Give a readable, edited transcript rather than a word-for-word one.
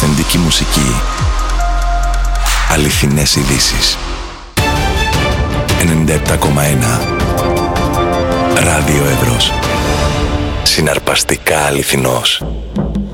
αυθεντική μουσική. Αληθινές ειδήσεις. 97,1 Ράδιο Εύρος. Συναρπαστικά αληθινός.